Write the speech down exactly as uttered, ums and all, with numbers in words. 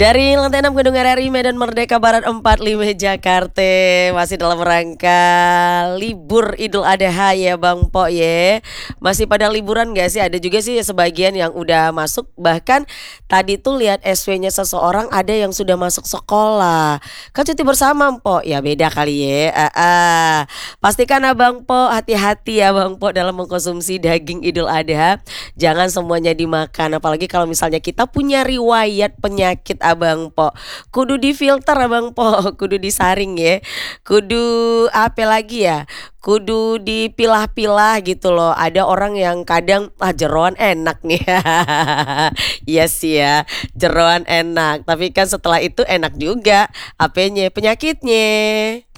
Dari lantai enam Gedung R R I Medan Merdeka Barat empat puluh lima Jakarta. Masih dalam rangka libur Idul Adha ya Bang Po ya. Masih pada liburan gak sih? Ada juga sih sebagian yang udah masuk. Bahkan tadi tuh lihat S W-nya seseorang ada yang sudah masuk sekolah. Kan cuti bersama Po. Ya beda kali ya. Ah, ah. Pastikan Abang Po hati-hati ya Bang Po dalam mengkonsumsi daging Idul Adha. Jangan semuanya dimakan. Apalagi kalau misalnya kita punya riwayat penyakit Abang Po, kudu difilter Abang Po, kudu disaring ya, kudu apa lagi ya, kudu dipilah-pilah gitu loh. Ada orang yang kadang ah jeroan enak nih. Iya sih ya, jeroan enak, tapi kan setelah itu enak juga apanya penyakitnya.